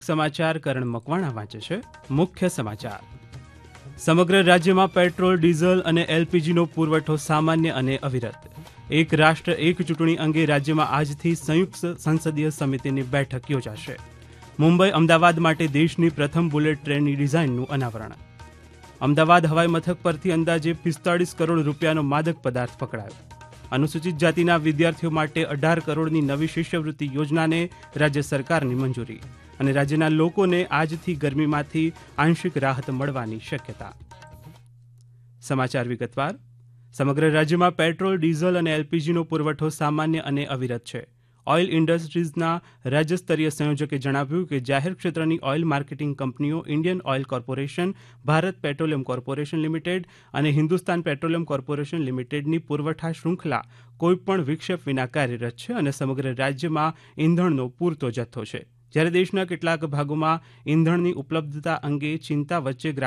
સમાચાર કરણ મકવાણા વાંચે છે. મુખ્ય સમાચાર. સમગ્ર રાજ્યમાં પેટ્રોલ, ડીઝલ અને એલપીજીનો પુરવઠો સામાન્ય અને અવિરત. એક રાષ્ટ્ર એક ચૂંટણી અંગે રાજ્યમાં આજથી સંયુક્ત સંસદીય સમિતિની બેઠક યોજાશે. મુંબઈ અમદાવાદ માટે દેશની પ્રથમ બુલેટ ટ્રેનની ડિઝાઇનનું અનાવરણ. અમદાવાદ હવાઈ મથક પરથી અંદાજે 45 કરોડ રૂપિયાનો માદક પદાર્થ પકડાયો. અનુસૂચિત જાતિના વિદ્યાર્થીઓ માટે 18 કરોડની નવી શિષ્યવૃત્તિ યોજનાને રાજ્ય સરકારની મંજૂરી. અને રાજ્યના લોકોને આજથી ગરમીમાંથી આંશિક રાહત મળવાની શક્યતા. સમાચાર વિગતવાર. સમગ્ર રાજ્યમાં પેટ્રોલ, ડીઝલ અને એલપીજીનો પુરવઠો સામાન્ય અને અવિરત છે. ઓઇલ ઇન્ડસ્ટ્રીઝના રાજ્યસ્તરીય સંયોજકે જણાવ્યું કે જાહેર ક્ષેત્રની ઓઇલ માર્કેટિંગ કંપનીઓ Indian oil corporation, Bharat petroleum corporation limited અને હિન્દુસ્તાન પેટ્રોલિયમ કોર્પોરેશન લિમિટેડની પુરવઠા શૃંખલા કોઈપણ વિક્ષેપ વિના કાર્યરત છે અને સમગ્ર રાજ્યમાં ઇંધણનો પૂરતો જથ્થો છે. જ્યારે દેશના કેટલાક ભાગોમાં ઇંધણની ઉપલબ્ધતા અંગે ચિંતા વચ્ચે